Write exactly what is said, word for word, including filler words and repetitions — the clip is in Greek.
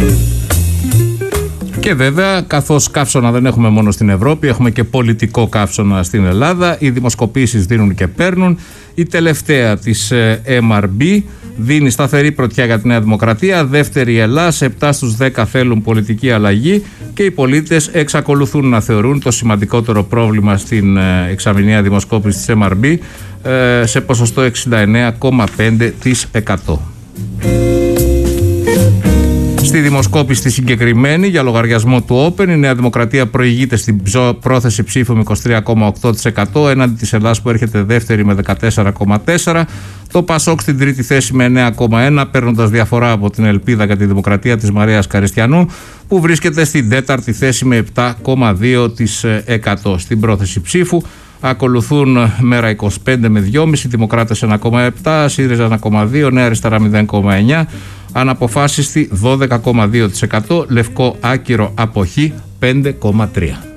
Και βέβαια, καθώς καύσωνα δεν έχουμε μόνο στην Ευρώπη, έχουμε και πολιτικό καύσωνα στην Ελλάδα. Οι δημοσκοπήσεις δίνουν και παίρνουν. Η τελευταία της εμ αρ μπι δίνει σταθερή πρωτιά για τη Νέα Δημοκρατία. Δεύτερη η Ελλάδα, επτά στους δέκα θέλουν πολιτική αλλαγή και οι πολίτες εξακολουθούν να θεωρούν το σημαντικότερο πρόβλημα στην εξαμηνιαία δημοσκόπηση της εμ αρ μπι σε ποσοστό εξήντα εννέα κόμμα πέντε τοις εκατό. Στη δημοσκόπηση τη συγκεκριμένη για λογαριασμό του Open, η Νέα Δημοκρατία προηγείται στην πρόθεση ψήφου με είκοσι τρία κόμμα οκτώ τοις εκατό έναντι της Ελλάδας που έρχεται δεύτερη με δεκατέσσερα κόμμα τέσσερα τοις εκατό. Το Πασόκ στην τρίτη θέση με εννέα κόμμα ένα τοις εκατό, παίρνοντας διαφορά από την Ελπίδα για τη Δημοκρατία της Μαρίας Καριστιανού, που βρίσκεται στην τέταρτη θέση με επτά κόμμα δύο τοις εκατό. Στην πρόθεση ψήφου ακολουθούν Μέρα είκοσι πέντε με δύο κόμμα πέντε, Δημοκράτες ένα κόμμα επτά, ΣΥΡΙΖΑ ένα κόμμα δύο, Νέα Αριστερά μηδέν κόμμα εννιά, αναποφάσιστη δώδεκα κόμμα δύο τοις εκατό, Λευκό Άκυρο Αποχή πέντε κόμμα τρία τοις εκατό.